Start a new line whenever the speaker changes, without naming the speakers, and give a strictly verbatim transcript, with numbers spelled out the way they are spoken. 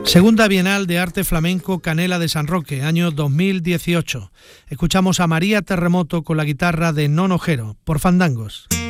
Segunda Bienal de Arte Flamenco Canela de San Roque, año dos mil dieciocho. Escuchamos a María Terremoto con la guitarra de Nono Jero, por Fandangos.